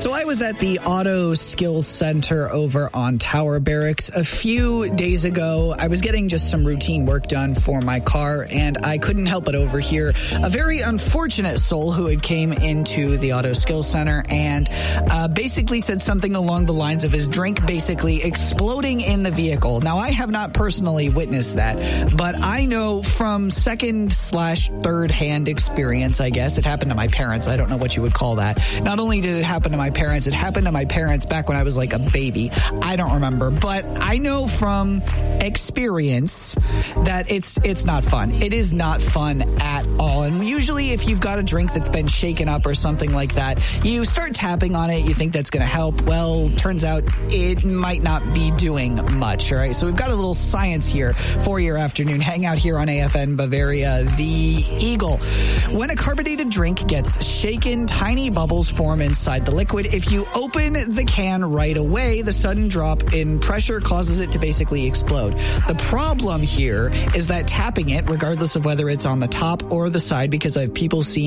So I was at the Auto Skills Center over on Tower Barracks a few days ago. I was getting just some routine work done for my car, and I couldn't help but overhear a very unfortunate soul who had came into the Auto Skills Center and basically said something along the lines of his drink basically exploding in the vehicle. Now, I have not personally witnessed that, but I know from second/third hand experience, I guess. It happened to my parents. I don't know what you would call that. Not only did it happen to my parents, it happened to my parents back when I was like a baby. I don't remember, but I know from experience that it's not fun. It is not fun at all. And usually if you've got a drink that's been shaken up or something like that, you start tapping on it, you think that's going to help. Well, turns out it might not be doing much, all right? So we've got a little science here for your afternoon. Hang out here on AFN Bavaria, the Eagle. When a carbonated drink gets shaken, tiny bubbles form inside the liquid. If you open the can right away, the sudden drop in pressure causes it to basically explode. The problem here is that tapping it, regardless of whether it's on the top or the side, because I've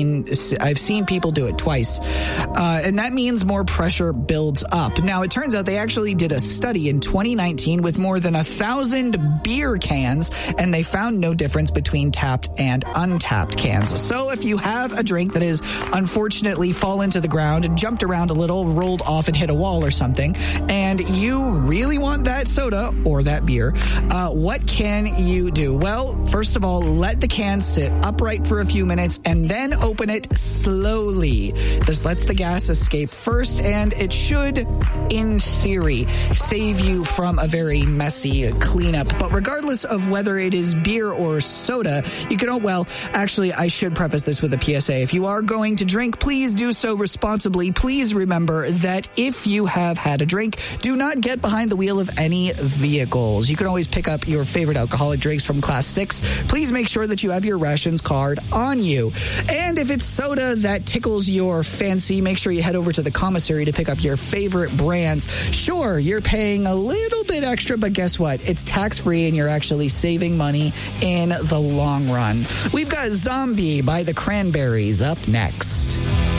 seen people do it twice, and that means more pressure builds up. Now, it turns out they actually did a study in 2019 with more than 1,000 beer cans, and they found no difference between tapped and untapped cans. So if you have a drink that is unfortunately fallen to the ground and jumped around a little, rolled off and hit a wall or something, and you really want that soda or that beer, what can you do? Well, first of all, let the can sit upright for a few minutes and then open it slowly. This lets the gas escape first, and it should, in theory, save you from a very messy cleanup. But regardless of whether it is beer or soda, you can, actually, I should preface this with a PSA. If you are going to drink, please do so responsibly. Please remember that if you have had a drink, do not get behind the wheel of any vehicles. You can always pick up your favorite alcoholic drinks from Class 6. Please make sure that you have your rations card on you. And if it's soda that tickles your fancy, make sure you head over to the commissary to pick up your favorite brands. Sure, you're paying a little bit extra, but guess what? It's tax-free and you're actually saving money in the long run. We've got Zombie by the Cranberries up next.